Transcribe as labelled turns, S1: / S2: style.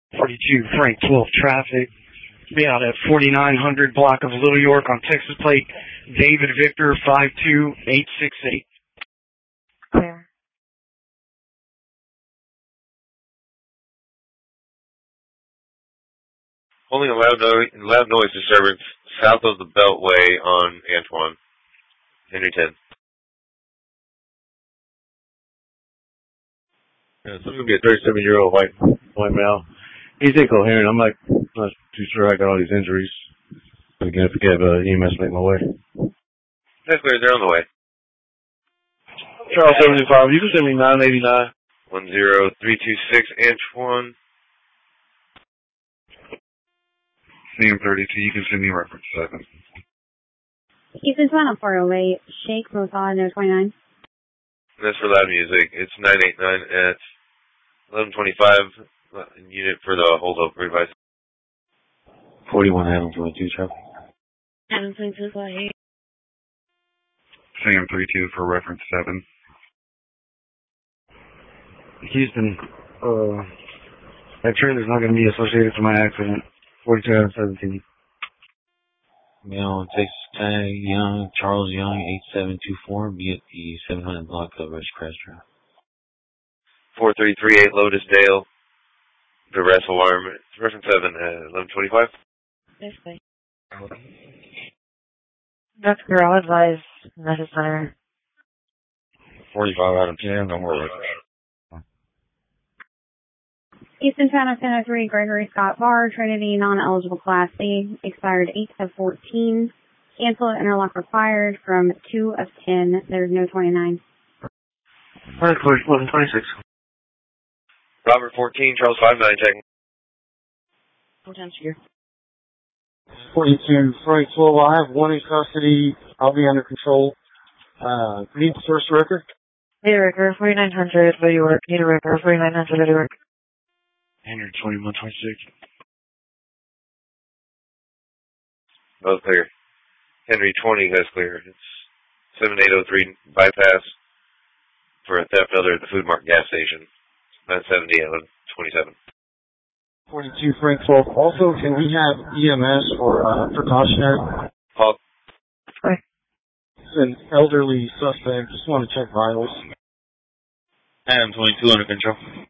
S1: 42 Frank 12 traffic. Be out at 4900 block of Little York on Texas plate. David Victor 52868.
S2: Clear.
S3: Holding a loud noise disturbance south of the Beltway on Antoine. Henry 10.
S4: Yeah, it's going to be a 37-year-old white male. He's incoherent. I'm not too sure I got all these injuries. But again, if we have EMS make my way.
S3: That's clear. They're on the way.
S4: Charles 75. You can send me 989.
S3: 10326 Antoine.
S5: CM32. You can send me reference 7.
S2: Houston 408, Shake, Mossad, no 29.
S3: That's for loud music. It's 989 at 1125. Unit for the hold-up revice.
S4: 41 Adam 22 traffic.
S2: Adam 22, go ahead.
S5: CM32 for reference 7.
S1: Houston, that trailer's not going to be associated to my accident. 42 out of 17.
S4: Male, Texas Tag, Young, Charles Young, 8724, be at the 700 block of Rushcrest Drive.
S3: 4338 Lotus Dale. Duress alarm. Reference 7 at 1125.
S2: This way. Dr. Girl, advise necessary.
S4: 45 out of 10, no more records.
S2: Easton Town of 1003, Gregory Scott Barr, Trinity, non-eligible Class C, expired 8 of 14. Cancel interlock required from 2 of 10. There's no 29.
S1: Alright, 1126.
S3: Robert 14, Charles 59, checking.
S2: Sometimes here.
S6: 42, Frank 12, I have one in custody. I'll be under control. Need the first record?
S2: Need a record, 4900, Little York. Need a record, 4900, Little York.
S1: Henry 2126.
S3: Both clear. Henry 20, that's clear. It's 7803 bypass for a theft other at the Food Mart gas station. 970 at 1127.
S6: 42, Frank 12. Also, can we have EMS for precautionary?
S3: Paul.
S2: Right.
S6: It's an elderly suspect. Just want to check vitals.
S4: Adam 22 under control.